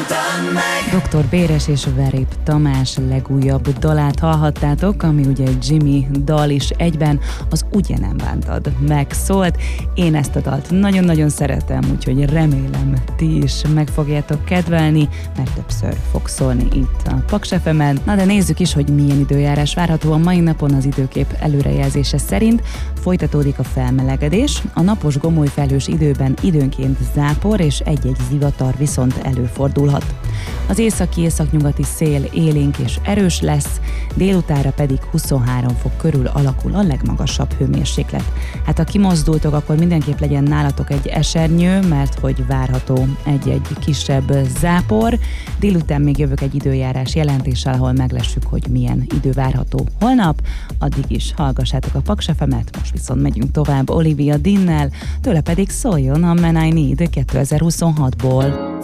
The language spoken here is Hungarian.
Dr. Béres és Verép Tamás legújabb dalát hallhattátok, ami ugye egy Jimmy dal is egyben, az Ugye nem bántad megszólt. Én ezt a dalt nagyon-nagyon szeretem, úgyhogy remélem ti is meg fogjátok kedvelni, mert többször fog szólni itt a Paks FM-en. Na de nézzük is, hogy milyen időjárás várható a mai napon. Az időkép előrejelzése szerint folytatódik a felmelegedés, a napos gomolyfelhős időben időnként zápor és egy-egy zivatar viszont előfordulhat. Az északi-északnyugati szél élénk és erős lesz, délutánra pedig 23 fok körül alakul a legmagasabb hőmérséklet. Hát ha kimozdultok, akkor mindenképp legyen nálatok egy esernyő, mert hogy várható egy-egy kisebb zápor. Délután még jövök egy időjárás jelentéssel, ahol meglessük, hogy milyen idő várható holnap. Addig is hallgassátok a Paks FM-et, most viszont megyünk tovább Olivia Deannel, tőle pedig szóljon a Man I Need 2026-ból.